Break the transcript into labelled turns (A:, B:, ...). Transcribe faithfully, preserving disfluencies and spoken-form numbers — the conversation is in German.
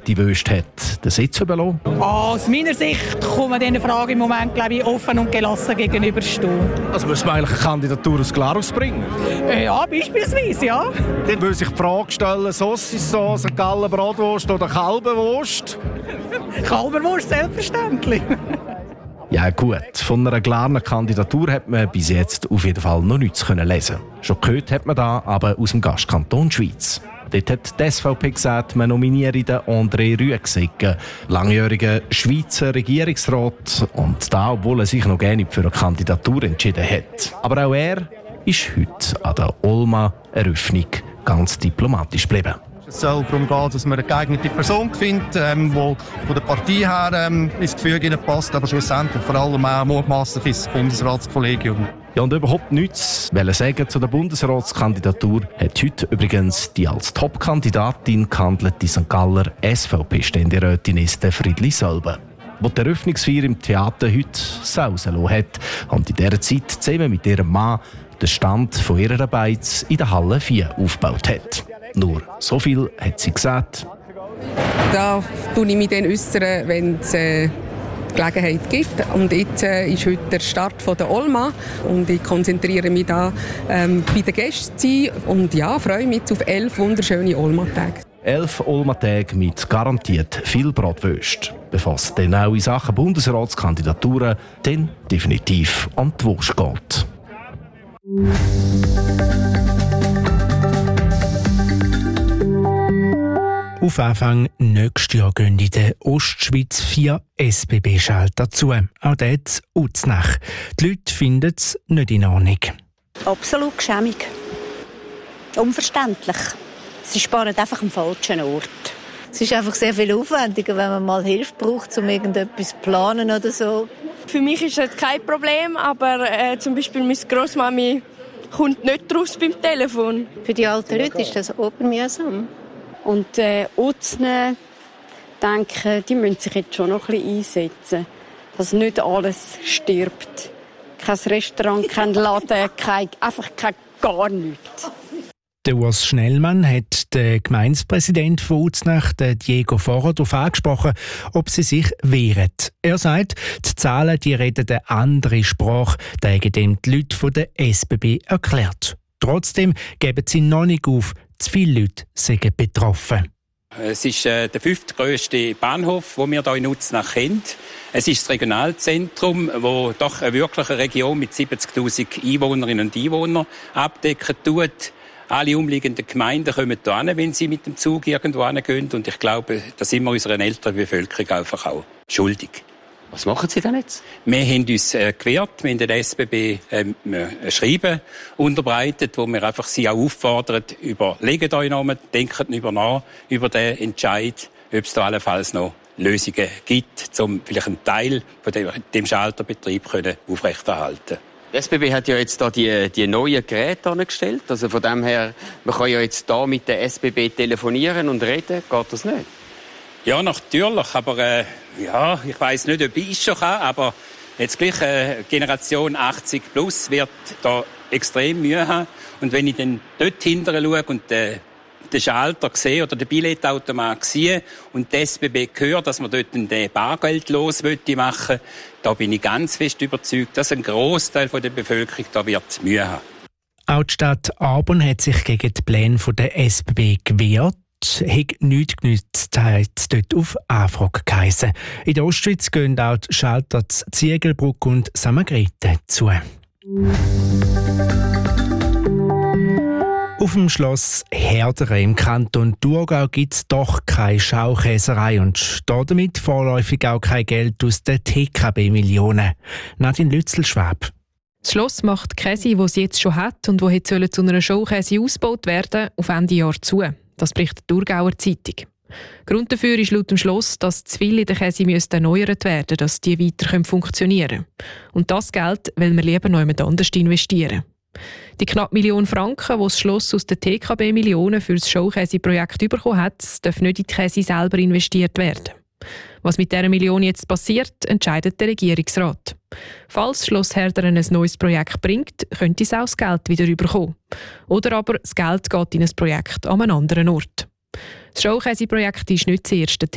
A: gute Würste hat, den Sitz überlassen?
B: Aus meiner Sicht kann man dieser Frage im Moment, glaube ich, offen und gelassen gegenüberstehen.
A: Also muss man eigentlich eine Kandidatur aus Glarus bringen?
B: Ja, beispielsweise, ja.
A: Dann würde sich die Frage stellen, Saucissauce, Gallen, Bratwurst oder Kalbenwurst?
B: Kalberwurst, selbstverständlich.
A: Ja gut, von einer klaren Kandidatur hat man bis jetzt auf jeden Fall noch nichts lesen. Schon gehört hat man da aber aus dem Gastkanton Schweiz. Dort hat die S V P gesagt, man nominiere den André Rüegsegger, langjährigen Schweizer Regierungsrat, und da, obwohl er sich noch gerne für eine Kandidatur entschieden hat. Aber auch er ist heute an der Olma-Eröffnung ganz diplomatisch geblieben.
C: Es soll darum gehen, dass man eine geeignete Person findet, ähm, die von der Partei her ähm, ins Gefüge passt, aber schlussendlich vor allem auch mutmaßlich ins Bundesratskollegium.
A: Ja, und überhaupt nichts wollen sagen zu der Bundesratskandidatur hat heute übrigens die als Top-Kandidatin gehandelte Sankt Galler S V P-Ständerätin ist, Friedli Sölbe, die die Eröffnungsfeier im Theater heute sausen lassen hat und in dieser Zeit zusammen mit ihrem Mann den Stand von ihrer Beiz in der Halle vier aufgebaut hat. Nur so viel hat sie gesagt.
D: Da tue ich mich dann äußern, wenn es äh, Gelegenheit gibt. Und jetzt äh, ist heute der Start von der Olma und ich konzentriere mich da ähm, bei den Gästen zu sein und ja, freue mich auf elf wunderschöne Olma-Tage.
A: Elf Olma-Tage mit garantiert viel Bratwürste. Bevor es dann auch in Sachen Bundesratskandidaturen dann definitiv an die Wurst geht.
E: Auf Anfang nächstes Jahr gehen in der Ostschweiz vier S B B-Schalter zu. Auch dort Uznach. Die Leute finden es nicht in Ordnung.
F: Absolut geschämig. Unverständlich. Sie sparen einfach am falschen Ort. Es ist einfach sehr viel aufwendiger, wenn man mal Hilfe braucht, um irgendetwas zu planen oder so.
G: Für mich ist das kein Problem, aber äh, zum Beispiel meine Grossmami kommt nicht raus beim Telefon.
F: Für die alten Leute ist das obermühsam.
H: Und äh, Utzne, denke, die müssen sich jetzt schon noch ein bisschen einsetzen, dass nicht alles stirbt. Kein Restaurant, kein Laden, kein, einfach kein, gar nichts.
E: Der Urs Schnellmann hat den Gemeindepräsidenten von Uznach, Diego Vorrer, darauf angesprochen, ob sie sich wehren. Er sagt, die Zahlen die reden eine andere Sprache, da haben dem die Leute von der S B B erklärt. Trotzdem geben sie noch nicht auf, zu viele Leute sind betroffen.
I: Es ist äh, der fünftgrösste Bahnhof, den wir hier in Uznach kennen. Es ist das Regionalzentrum, das doch eine wirkliche Region mit siebzigtausend Einwohnerinnen und Einwohnern abdecken tut. Alle umliegenden Gemeinden kommen hier hin, wenn sie mit dem Zug irgendwo hingehen. Und ich glaube, da sind wir unserer älteren Bevölkerung einfach auch schuldig.
J: Was machen Sie denn jetzt?
I: Wir haben uns äh, gewehrt, wir haben den S B B äh, ein Schreiben unterbreitet, wo wir einfach sie auch auffordern, überlegt euch nochmal, denkt über nach, über den Entscheid, ob es da allenfalls noch Lösungen gibt, um vielleicht einen Teil von dem, dem Schalterbetrieb können aufrechterhalten.
J: Die S B B hat ja jetzt da die, die neuen Geräte angestellt. Also von dem her, man kann ja jetzt da mit der S B B telefonieren und reden. Geht das nicht?
I: Ja, natürlich. Aber äh, ja, ich weiss nicht, ob ich es schon kann, aber jetzt gleich äh, Generation achtzig plus wird da extrem Mühe haben. Und wenn ich dann dort hinterher schaue und äh, den Schalter sehe oder den Billetautomat sehe und die S B B hört, dass man dort den Bargeld los machen will, da bin ich ganz fest überzeugt, dass ein Grossteil der Bevölkerung da wird Mühe haben.
E: Auch die Stadt Arbon hat sich gegen die Pläne der S B B gewehrt. Hat nichts genützt, hat es dort auf Anfrage geheissen. In der Ostschweiz gehen auch die Schalter Ziegelbrück und Samagrete zu. Auf dem Schloss Herderen im Kanton Thurgau gibt es doch keine Schaukäserei und damit vorläufig auch kein Geld aus den T K B-Millionen. Nadine Lützel-Schwab.
K: Das Schloss macht Käse, die es jetzt schon hat und die jetzt zu einer Showkäse ausgebaut werden, auf Ende Jahr zu. Das berichtet die Thurgauer Zeitung. Grund dafür ist laut dem Schloss, dass zu viel in der Käse erneuert werden müssen, dass die weiter funktionieren können. Und das Geld will man lieber noch jemand anders investieren. Die knapp Million Franken, die das Schloss aus den T K B-Millionen für das Showkäse-Projekt bekommen hat, dürfen nicht in die Käse selber investiert werden. Was mit dieser Million jetzt passiert, entscheidet der Regierungsrat. Falls das Schloss Herderen ein neues Projekt bringt, könnte es auch das Geld wieder bekommen. Oder aber das Geld geht in ein Projekt an einem anderen Ort. Das Showkäse-Projekt ist nicht das erste